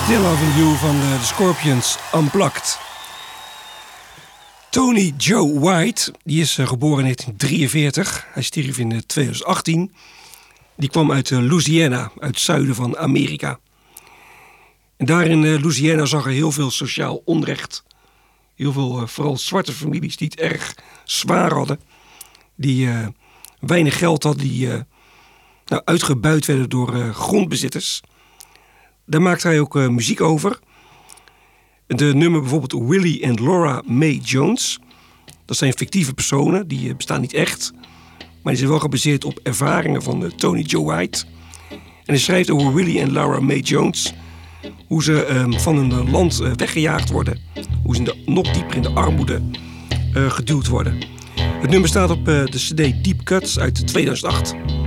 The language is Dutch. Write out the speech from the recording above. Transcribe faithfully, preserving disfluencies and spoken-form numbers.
Still Loving You van de, de Scorpions Unplugged. Tony Joe White, die is uh, geboren in negentien drieënveertig. Hij stierf in uh, twintig achttien. Die kwam uit uh, Louisiana, uit het zuiden van Amerika. En daar in uh, Louisiana zag er heel veel sociaal onrecht. Heel veel, uh, vooral zwarte families die het erg zwaar hadden. Die uh, weinig geld hadden, die uh, nou, uitgebuit werden door uh, grondbezitters. Daar maakte hij ook uh, muziek over. De nummer bijvoorbeeld Willie and Laura Mae Jones. Dat zijn fictieve personen, die uh, bestaan niet echt. Maar die zijn wel gebaseerd op ervaringen van uh, Tony Joe White. En hij schrijft over Willie en Laura Mae Jones. Hoe ze uh, van hun uh, land uh, weggejaagd worden. Hoe ze in de, nog dieper in de armoede uh, geduwd worden. Het nummer staat op uh, de cd Deep Cuts uit tweeduizend acht.